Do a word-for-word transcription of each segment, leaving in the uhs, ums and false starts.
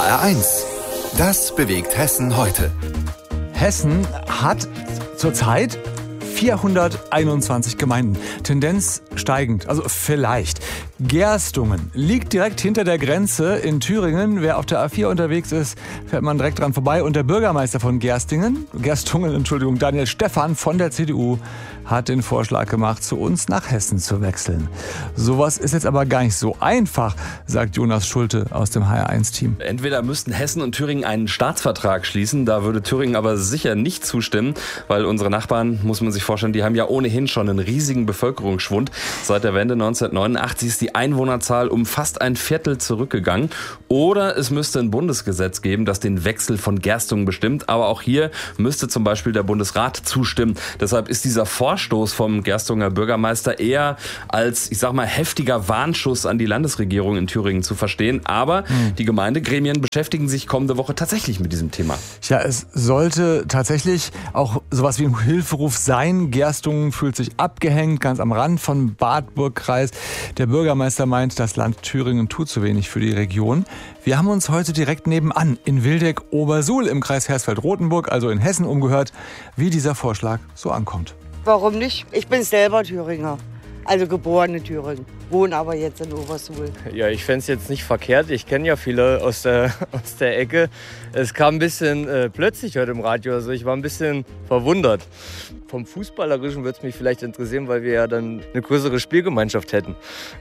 R eins. Das bewegt Hessen heute. Hessen hat zurzeit vierhunderteinundzwanzig Gemeinden. Tendenz steigend, also vielleicht. Gerstungen liegt direkt hinter der Grenze in Thüringen. Wer auf der A vier unterwegs ist, fährt man direkt dran vorbei. Und der Bürgermeister von Gerstingen, Gerstungen, Entschuldigung, Daniel Stephan von der C D U, hat den Vorschlag gemacht, zu uns nach Hessen zu wechseln. Sowas ist jetzt aber gar nicht so einfach, sagt Jonas Schulte aus dem H R eins Team. Entweder müssten Hessen und Thüringen einen Staatsvertrag schließen, da würde Thüringen aber sicher nicht zustimmen, weil unsere Nachbarn, muss man sich vorstellen, die haben ja ohnehin schon einen riesigen Bevölkerungsschwund. Seit der Wende neunzehnhundertneunundachtzig ist die Einwohnerzahl um fast ein Viertel zurückgegangen. Oder es müsste ein Bundesgesetz geben, das den Wechsel von Gerstungen bestimmt. Aber auch hier müsste zum Beispiel der Bundesrat zustimmen. Deshalb ist dieser Vorschlag Vorstoß vom Gerstunger Bürgermeister eher als, ich sag mal, heftiger Warnschuss an die Landesregierung in Thüringen zu verstehen. Aber hm. die Gemeindegremien beschäftigen sich kommende Woche tatsächlich mit diesem Thema. Ja, es sollte tatsächlich auch sowas wie ein Hilferuf sein. Gerstungen fühlt sich abgehängt, ganz am Rand von Wartburg-Kreis. Der Bürgermeister meint, das Land Thüringen tut zu wenig für die Region. Wir haben uns heute direkt nebenan in Wildeck-Obersuhl im Kreis Hersfeld-Rotenburg, also in Hessen, umgehört, wie dieser Vorschlag so ankommt. Warum nicht? Ich bin selber Thüringer, also geborene Thüringen, wohne aber jetzt in Obersuhl. Ja, ich fände es jetzt nicht verkehrt. Ich kenne ja viele aus der, aus der Ecke. Es kam ein bisschen äh, plötzlich heute im Radio, also ich war ein bisschen verwundert. Vom Fußballerischen würde es mich vielleicht interessieren, weil wir ja dann eine größere Spielgemeinschaft hätten.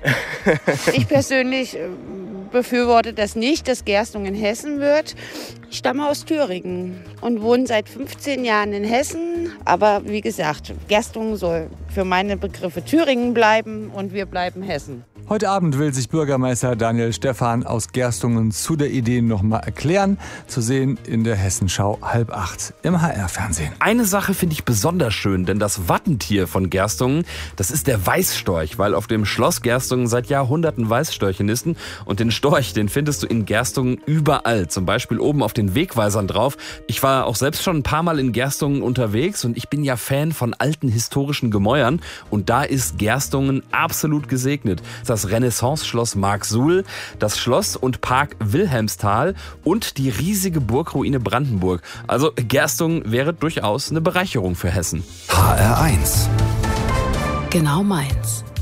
Ich persönlich äh, befürworte das nicht, dass Gerstungen in Hessen wird. Ich stamme aus Thüringen und wohne seit fünfzehn Jahren in Hessen. Aber wie gesagt, Gerstungen soll für meine Begriffe Thüringen bleiben und wir bleiben Hessen. Heute Abend will sich Bürgermeister Daniel Stephan aus Gerstungen zu der Idee noch mal erklären. Zu sehen in der Hessenschau halb acht im H R-Fernsehen. Eine Sache finde ich besonders schön, denn das Wappentier von Gerstungen, das ist der Weißstorch, weil auf dem Schloss Gerstungen seit Jahrhunderten Weißstörche nisten. Und den Storch, den findest du in Gerstungen überall, zum Beispiel oben auf den Wegweisern drauf. Ich war auch selbst schon ein paar Mal in Gerstungen unterwegs und ich bin ja Fan von alten historischen Gemäuern. Und da ist Gerstungen absolut gesegnet. Das Renaissance-Schloss Marksuhl, das Schloss und Park Wilhelmsthal und die riesige Burgruine Brandenburg. Also Gerstungen wäre durchaus eine Bereicherung für Hessen. H R eins. Genau meins.